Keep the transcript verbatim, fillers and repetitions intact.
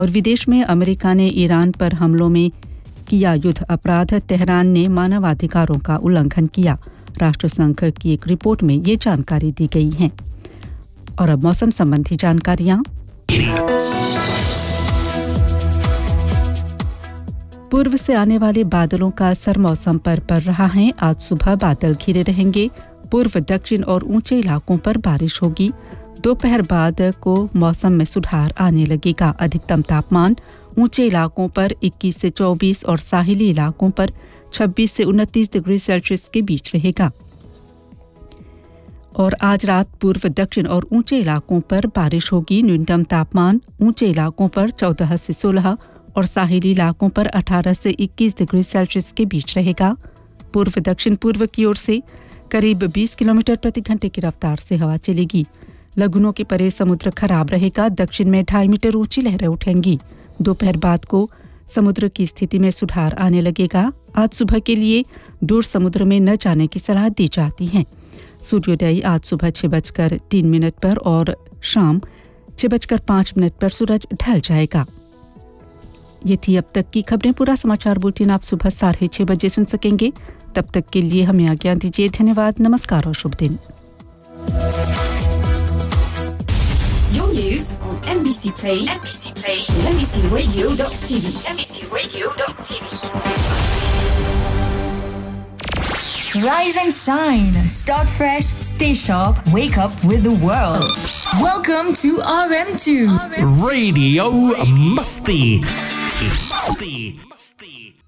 और विदेश में अमेरिका ने ईरान पर हमलों में किया युद्ध अपराध, तेहरान ने मानवाधिकारों का उल्लंघन किया। राष्ट्रसंघ की एक रिपोर्ट में ये जानकारी दी गई है। और अब मौसम संबंधी जानकारियां। पूर्व से आने वाले बादलों का असर मौसम पर पड़ रहा है। आज सुबह बादल घिरे रहेंगे। पूर्व, दक्षिण और ऊंचे इलाकों पर बारिश होगी। दोपहर बाद को मौसम में सुधार आने लगेगा। अधिकतम तापमान ऊंचे इलाकों पर इक्कीस से चौबीस और साहिली इलाकों पर छब्बीस से उनतीस डिग्री सेल्सियस के बीच रहेगा। और आज रात पूर्व, दक्षिण और ऊंचे इलाकों पर बारिश होगी। न्यूनतम तापमान ऊंचे इलाकों पर चौदह से सोलह और साहिली इलाकों पर अठारह से इक्कीस डिग्री सेल्सियस के बीच रहेगा। पूर्व दक्षिण पूर्व की ओर से करीब बीस किलोमीटर प्रति घंटे की रफ्तार से हवा चलेगी। लघुनों के परे समुद्र खराब रहेगा। दक्षिण में ढाई मीटर ऊंची लहरें उठेंगी। दोपहर बाद को समुद्र की स्थिति में सुधार आने लगेगा। आज सुबह के लिए दूर समुद्र में न जाने की सलाह दी जाती है। सूर्योदय आज सुबह छह बजकर तीन मिनट पर और शाम छह बजकर पाँच मिनट पर सूरज ढल जाएगा। ये थी अब तक की खबरें। पूरा समाचार बुलेटिन आप सुबह साढ़े छह बजे सुन सकेंगे। तब तक के लिए हमें आज्ञा दीजिए। धन्यवाद, नमस्कार और शुभ दिन। Your news on M B C Play, M B C Play, M B C Radio dot T V, M B C Radio dot T V. Rise and shine. Start fresh, stay sharp, wake up with the world. Welcome to R M two. Radio Musti. Musti. Musti.